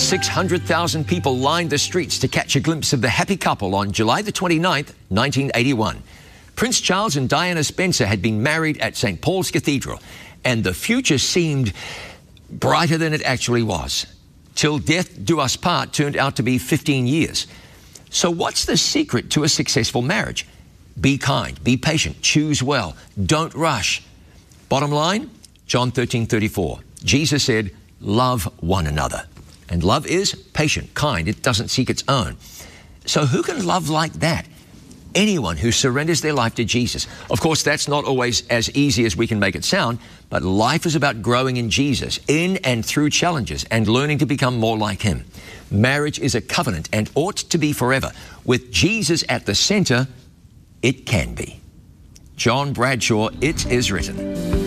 600,000 people lined the streets to catch a glimpse of the happy couple on July the 29th, 1981. Prince Charles and Diana Spencer had been married at St. Paul's Cathedral, and the future seemed brighter than it actually was. Till Death Do Us Part turned out to be 15 years. So what's the secret to a successful marriage? Be kind, be patient, choose well, don't rush. Bottom line, John 13:34. Jesus said, love one another. And love is patient, kind. It doesn't seek its own. So who can love like that? Anyone who surrenders their life to Jesus. Of course, that's not always as easy as we can make it sound, but life is about growing in Jesus, in and through challenges, and learning to become more like Him. Marriage is a covenant and ought to be forever. With Jesus at the center, it can be. John Bradshaw, It Is Written.